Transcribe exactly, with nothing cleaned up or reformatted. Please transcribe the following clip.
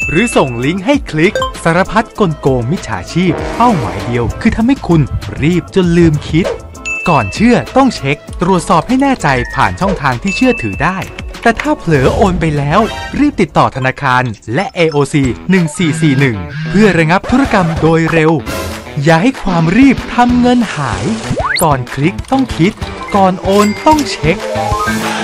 หรือส่งลิงก์ให้คลิกสารพัดกลโกงมิจฉาชีพเป้าหมายเดียวคือทำให้คุณรีบจนลืมคิดก่อนเชื่อต้องเช็คตรวจสอบให้แน่ใจผ่านช่องทางที่เชื่อถือได้แต่ถ้าเผลอโอนไปแล้วรีบติดต่อธนาคารและ เอ โอ ซี หนึ่งสี่สี่หนึ่งเพื่อระงับธุรกรรมโดยเร็วอย่าให้ความรีบทำเงินหายก่อนคลิกต้องคิดก่อนโอนต้องเช็ค